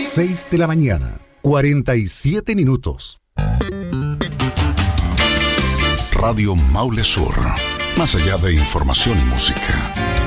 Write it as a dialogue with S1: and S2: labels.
S1: 6 de la mañana, 47 minutos.
S2: Radio Maule Sur. Más allá de información y música.